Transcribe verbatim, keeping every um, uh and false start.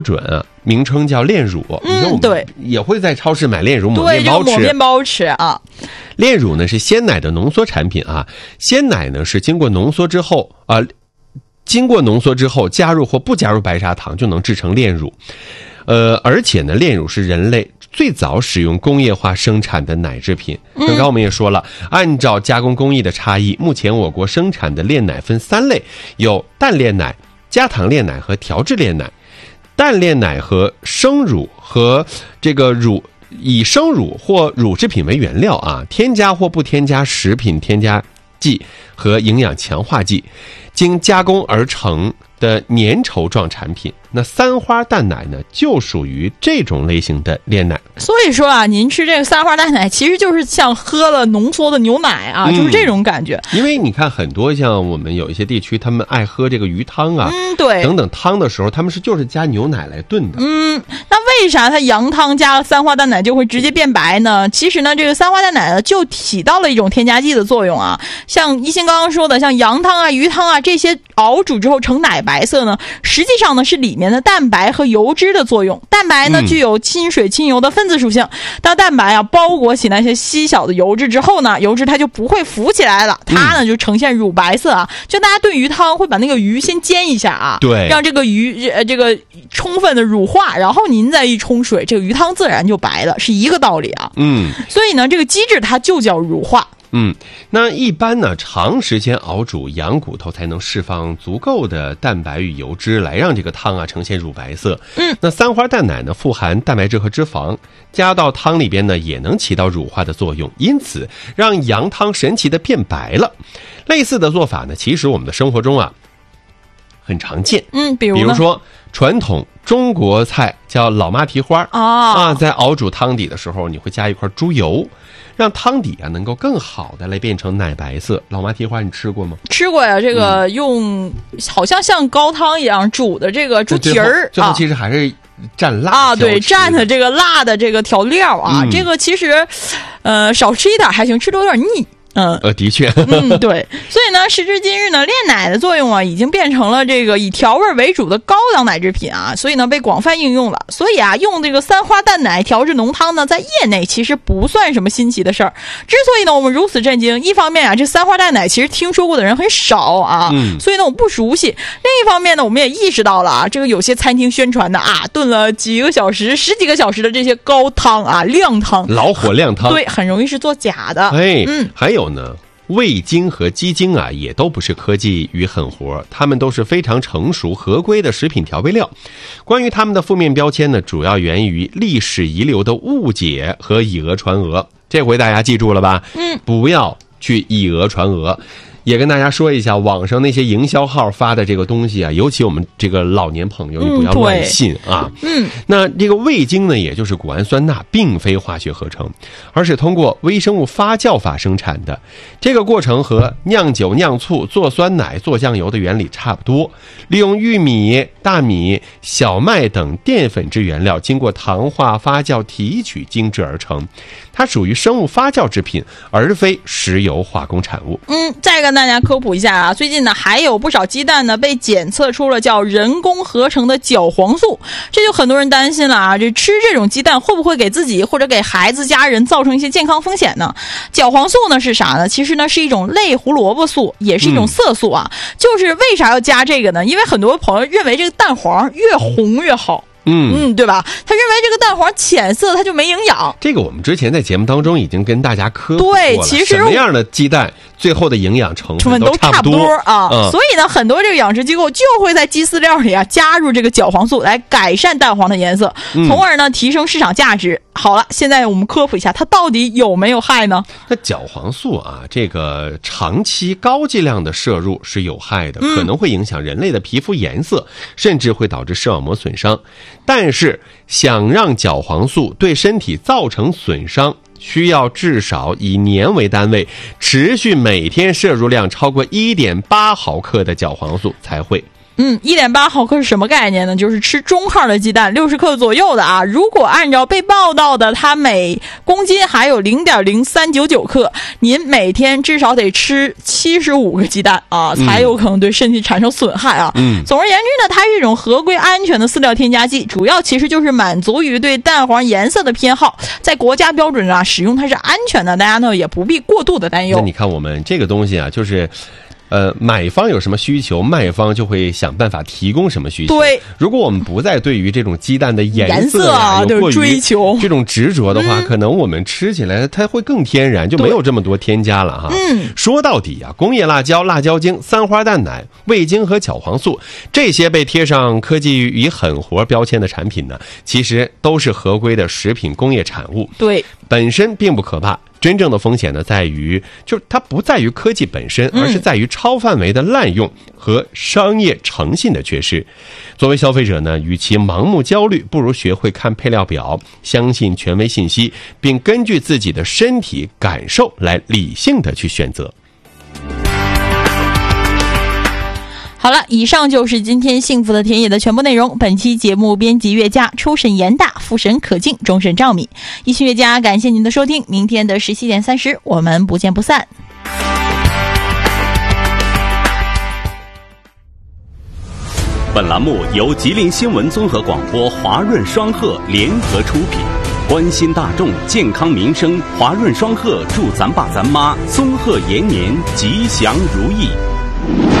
准啊，名称叫炼乳。 嗯，对， 也会在超市买炼乳抹对， 面包吃。 抹面包吃啊。 炼乳呢是鲜奶的浓缩产品啊，鲜奶呢是经过浓缩之后啊、呃，经过浓缩之后加入或不加入白砂糖就能制成炼乳。呃，而且呢，炼乳是人类最早使用工业化生产的奶制品。刚刚我们也说了，按照加工工艺的差异，目前我国生产的炼奶分三类，有淡炼奶、加糖炼奶和调制炼奶。淡炼奶和生乳和这个乳以生乳或乳制品为原料啊，添加或不添加食品添加剂和营养强化剂，经加工而成的粘稠状产品。那三花淡奶呢，就属于这种类型的炼奶。 所以说啊，您吃这个三花淡奶，其实就是像喝了浓缩的牛奶啊，嗯、就是这种感觉。 因为你看，很多像我们有一些地区，他们爱喝这个鱼汤啊， 嗯，对， 等等汤的时候，他们是就是加牛奶来炖的。 嗯，那为啥它羊汤加了三花淡奶就会直接变白呢？其实呢，这个三花淡奶呢，就起到了一种添加剂的作用啊。像一心刚刚说的，像羊汤啊、鱼汤啊这些熬煮之后呈奶白色呢，实际上呢是里面的蛋白和油脂的作用。蛋白呢、嗯、具有亲水亲油的分子属性，当蛋白啊包裹起那些稀小的油脂之后呢，油脂它就不会浮起来了，它呢就呈现乳白色啊。就大家炖鱼汤会把那个鱼先煎一下啊， 对， 让这个鱼呃这个充分的乳化，然后您再一冲水，这个鱼汤自然就白了，是一个道理啊。 嗯， 所以呢，这个机制它就叫乳化。 嗯，那一般呢，长时间熬煮羊骨头才能释放足够的蛋白与油脂，来让这个汤啊呈现乳白色。 嗯， 那三花淡奶呢，富含蛋白质和脂肪，加到汤里边呢，也能起到乳化的作用，因此让羊汤神奇的变白了。类似的做法呢，其实我们的生活中啊很常见。 嗯，比如比如说传统中国菜叫老妈蹄花啊、哦、啊，在熬煮汤底的时候，你会加一块猪油，让汤底啊能够更好的来变成奶白色。老妈蹄花你吃过吗？ 吃过呀，这个用、嗯、好像像高汤一样煮的这个猪蹄儿， 最后其实还是蘸辣啊，对，蘸的这个辣的这个调料啊、嗯，这个其实呃少吃一点还行，吃的有点腻。嗯， 呃，的确， 嗯，对，所以呢，时至今日呢，炼奶的作用啊，已经变成了这个以调味为主的高档奶制品啊，所以呢，被广泛应用了。所以啊，用这个三花淡奶调制浓汤呢，在业内其实不算什么新奇的事儿。之所以呢，我们如此震惊，一方面啊，这三花淡奶其实听说过的人很少啊， 嗯， 所以呢，我不熟悉。另一方面呢，我们也意识到了啊，这个有些餐厅宣传的啊，炖了几个小时、十几个小时的这些高汤啊、靓汤， 老火靓汤， 对，很容易是做假的。 哎，嗯，还有呢。味精和鸡精啊，也都不是科技与狠活，它们都是非常成熟合规的食品调味料。关于它们的负面标签呢，主要源于历史遗留的误解和以讹传讹。这回大家记住了吧？嗯，不要去以讹传讹。也跟大家说一下，网上那些营销号发的这个东西啊，尤其我们这个老年朋友，你不要乱信啊。 嗯， 那这个味精呢，也就是谷氨酸钠，并非化学合成，而是通过微生物发酵法生产的。这个过程和酿酒、酿醋、做酸奶、做酱油的原理差不多，利用玉米、大米、小麦等淀粉质原料，经过糖化、发酵、提取精制而成。它属于生物发酵制品，而非石油化工产物。 嗯，再跟大家科普一下啊，最近呢还有不少鸡蛋呢被检测出了叫人工合成的角黄素，这就很多人担心了啊，这吃这种鸡蛋会不会给自己或者给孩子家人造成一些健康风险呢？角黄素呢是啥呢？其实呢是一种类胡萝卜素，也是一种色素啊。嗯、就是为啥要加这个呢？因为很多朋友认为这个蛋黄越红越好。 嗯嗯，对吧？他认为这个蛋黄浅色它就没营养。 这个我们之前在节目当中已经跟大家科普过了。 对，其实什么样的鸡蛋最后的营养成分都差不多啊、 嗯。 所以呢，很多这个养殖机构就会在鸡饲料里啊加入这个角黄素来改善蛋黄的颜色，从而呢提升市场价值。好了，现在我们科普一下，它到底有没有害呢？ 那角黄素啊，这个长期高剂量的摄入是有害的， 嗯、 可能会影响人类的皮肤颜色，甚至会导致视网膜损伤。但是想让角黄素对身体造成损伤，需要至少以年为单位，持续每天摄入量超过 一点八毫克的角黄素才会。 嗯，一点八毫克是什么概念呢？就是吃中号的鸡蛋，六十克左右的啊。如果按照被报道的，它每公斤还有零点零三九九克，您每天至少得吃七十五个鸡蛋啊，才有可能对身体产生损害啊。 嗯， 总而言之呢，它是一种合规安全的饲料添加剂，主要其实就是满足于对蛋黄颜色的偏好，在国家标准啊使用它是安全的，大家呢也不必过度的担忧。 那你看我们这个东西啊，就是呃，买方有什么需求，卖方就会想办法提供什么需求。 对， 如果我们不再对于这种鸡蛋的颜色呀颜色啊有过于追求这种执着的话， 嗯、 可能我们吃起来它会更天然，就没有这么多添加了哈。 嗯， 说到底啊，工业辣椒、辣椒精、三花淡奶、味精和角黄素这些被贴上科技与狠活标签的产品呢，其实都是合规的食品工业产物。 对， 本身并不可怕。真正的风险呢，在于就是它不在于科技本身，而是在于超范围的滥用和商业诚信的缺失。作为消费者呢，与其盲目焦虑，不如学会看配料表，相信权威信息，并根据自己的身体感受来理性的去选择。 好了，以上就是今天幸福的田野的全部内容。本期节目编辑岳佳，初审严大，复审可敬，终审赵米。一心岳佳，感谢您的收听。明天的十七点三十，我们不见不散。 本栏目由吉林新闻综合广播华润双鹤联合出品，关心大众健康民生，华润双鹤祝咱爸咱妈松鹤延年，吉祥如意。